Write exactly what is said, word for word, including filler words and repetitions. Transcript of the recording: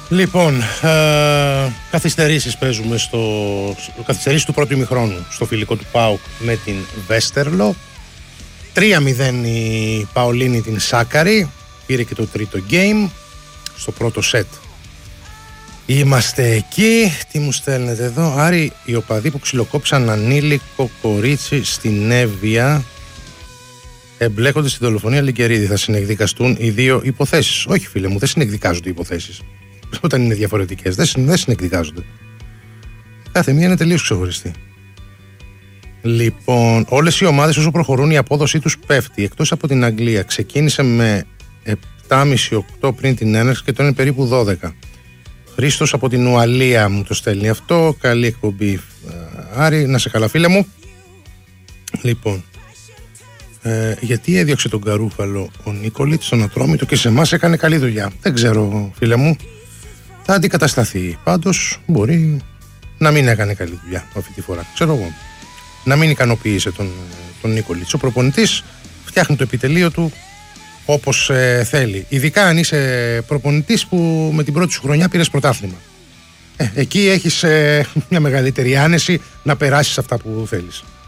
Λοιπόν, ε, καθυστερήσεις παίζουμε στο, καθυστερήσεις του πρώτου ημιχρόνου στο φιλικό του ΠΑΟΚ με την Βέστερλο. τρία μηδέν η Παολίνη την Σάκαρη, πήρε και το τρίτο game στο πρώτο σετ. Είμαστε εκεί. Τι μου στέλνετε εδώ? Άρη, οι οπαδοί που ξυλοκόψαν ανήλικο κορίτσι στην Εύβοια εμπλέκονται στη δολοφονία Λικερίδη. Θα συνεκδικαστούν οι δύο υποθέσεις? Όχι, φίλε μου, δεν συνεκδικάζονται οι υποθέσεις. Όταν είναι διαφορετικές, δεν, δεν συνεκδικάζονται. Κάθε μία είναι τελείως ξεχωριστή. Λοιπόν, όλες οι ομάδες όσο προχωρούν η απόδοσή τους πέφτει. Εκτός από την Αγγλία, ξεκίνησε με επτά κόμμα πέντε οκτώ πριν την έναρξη και τώρα είναι περίπου δώδεκα. Χρήστος από την Ουαλία μου το στέλνει αυτό. Καλή εκπομπή, Άρη, να σε καλά, φίλε μου. Λοιπόν, ε, γιατί έδιωξε τον Καρούφαλο ο Νίκολιτς στον Ατρόμητο και σε εμάς έκανε καλή δουλειά? Δεν ξέρω, φίλε μου. Θα αντικατασταθεί. Πάντως μπορεί να μην έκανε καλή δουλειά αυτή τη φορά. Ξέρω εγώ. Να μην ικανοποίησε τον, τον Νίκολιτς. Ο προπονητής φτιάχνει το επιτελείο του όπως ε, θέλει. Ειδικά αν είσαι προπονητής που με την πρώτη σου χρονιά πήρες πρωτάθλημα. Ε, εκεί έχεις ε, μια μεγαλύτερη άνεση να περάσεις αυτά που θέλεις.